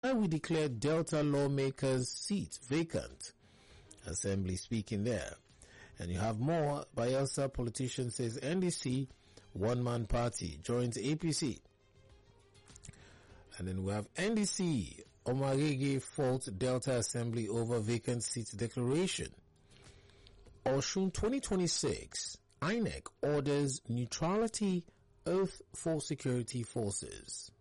We declare Delta lawmakers' seat vacant. Assembly speaking there. And you have more. Bayelsa politician says NDC one-man party joins APC. And then we have NDC Omarege fault Delta Assembly over vacant seat declaration. Osun 2026 INEC orders neutrality oath for security forces.